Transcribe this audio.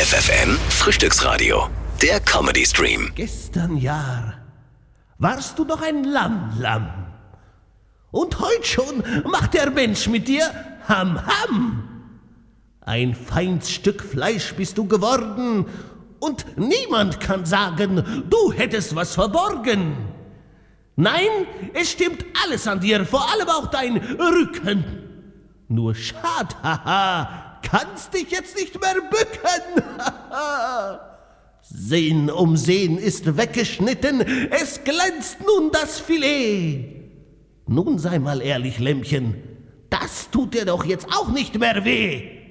FFN Frühstücksradio, der Comedy-Stream. Gestern Jahr warst du noch ein Lamm. Und heut schon macht der Mensch mit dir Ham. Ein feins Stück Fleisch bist du geworden und niemand kann sagen, du hättest was verborgen. Nein, es stimmt alles an dir, vor allem auch dein Rücken. Nur schad, kannst dich jetzt nicht mehr bücken. Sehn um Sehn ist weggeschnitten, es glänzt nun das Filet. Nun sei mal ehrlich, Lämmchen, das tut dir doch jetzt auch nicht mehr weh.